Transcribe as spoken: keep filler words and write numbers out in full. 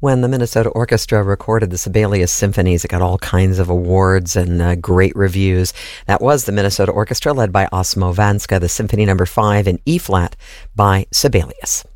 When the Minnesota Orchestra recorded the Sibelius Symphonies, it got all kinds of awards and uh, great reviews. That was the Minnesota Orchestra led by Osmo Vanska, the Symphony Number five in E-flat by Sibelius.